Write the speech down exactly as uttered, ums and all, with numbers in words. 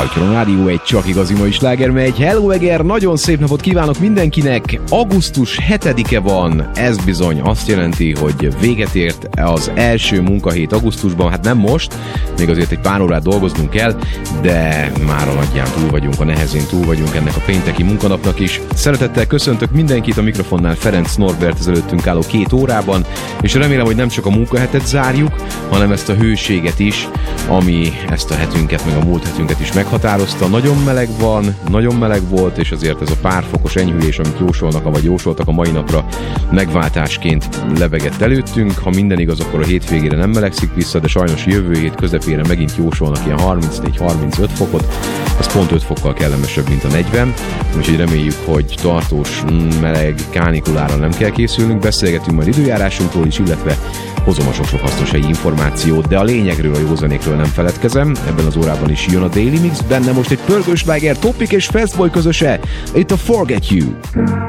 Halljon a Rádió egy csak igazi mai sláger megy. Hello Eger, nagyon szép napot kívánok mindenkinek. augusztus hetedike van, ez bizony azt jelenti, hogy véget ért az első munkahét augusztusban. Hát nem most, még azért egy pár órát dolgoznunk kell, de már a nagyján túl vagyunk, a nehezén túl vagyunk ennek a pénteki munkanapnak is. Szeretettel köszöntök mindenkit, a mikrofonnál Ferenc Norbert az előttünk álló két órában, és remélem, hogy nem csak a munkahetet zárjuk, hanem ezt a hőséget is, ami ezt a hetünket, meg a múlt hetünket is meghatározta. Nagyon meleg van, nagyon meleg volt, és azért ez a pár fokos enyhülés, amit jósolnak, vagy jósoltak a mai napra, megváltásként lebegett előttünk. Ha minden igaz, akkor a hétvégére nem melegszik vissza, de sajnos jövő hét közepére megint jósolnak ilyen harmincnégy-harmincöt fokot. Ez pont öt fokkal kellemesebb, mint a negyven, úgyhogy reméljük, hogy tartós meleg kánikulára nem kell készülnünk. Beszélgetünk majd időjárásunkról is, illetve hozom a sok-sok hasznos helyi információt, de a lényegről, a józanékről nem feledkezem. Ebben az órában is jön a Daily Mix, benne most egy pörgős sláger, Topic és Fastboy közöse, itt a Forget You.